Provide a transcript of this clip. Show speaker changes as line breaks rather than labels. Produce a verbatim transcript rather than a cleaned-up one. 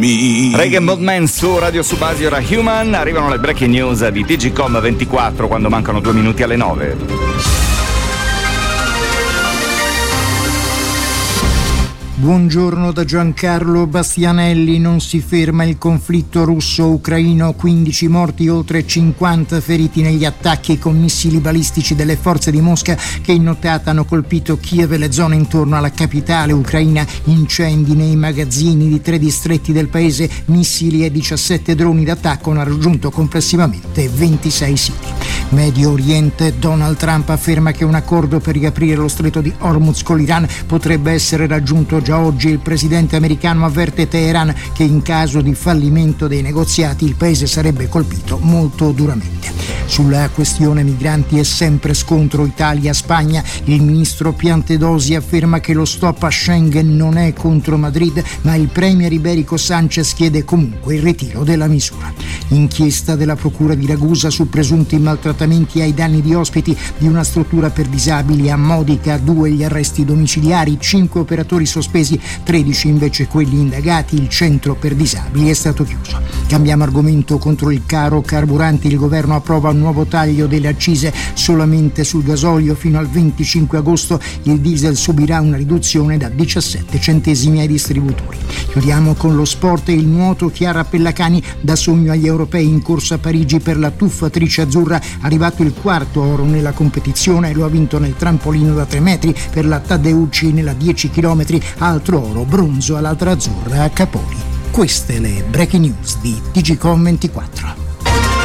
me.
Reggae Modman su Radio Subasi, ora Human. Arrivano le breaking news di T G Com ventiquattro quando mancano due minuti alle nove.
Buongiorno da Giancarlo Bastianelli. Non si ferma il conflitto russo-ucraino, quindici morti, oltre cinquanta feriti negli attacchi con missili balistici delle forze di Mosca che in nottata hanno colpito Kiev e le zone intorno alla capitale ucraina. Incendi nei magazzini di tre distretti del paese, missili e diciassette droni d'attacco hanno raggiunto complessivamente ventisei siti. Medio Oriente, Donald Trump afferma che un accordo per riaprire lo stretto di Hormuz con l'Iran potrebbe essere raggiunto già oggi. Il presidente americano avverte Teheran che in caso di fallimento dei negoziati il paese sarebbe colpito molto duramente. Sulla questione migranti è sempre scontro Italia-Spagna. Il ministro Piantedosi afferma che lo stop a Schengen non è contro Madrid, ma il premier Iberico Sanchez chiede comunque il ritiro della misura. Inchiesta della procura di Ragusa su presunti maltrattamenti ai danni di ospiti di una struttura per disabili a Modica, due gli arresti domiciliari, cinque operatori sospesi, tredici invece quelli indagati. Il centro per disabili è stato chiuso. Cambiamo argomento. Contro il caro carburanti il governo approva un nuovo taglio delle accise solamente sul gasolio. Fino al venticinque agosto il diesel subirà una riduzione da diciassette centesimi ai distributori. Chiudiamo con lo sport e il nuoto. Chiara Pellacani dà sogno agli europei in corsa a Parigi per la tuffatrice azzurra. Arrivato il quarto oro nella competizione, lo ha vinto nel trampolino da tre metri per la Taddeucci nella dieci chilometri, altro oro, bronzo all'altra azzurra a Capori. Queste le breaking news di T G Com ventiquattro.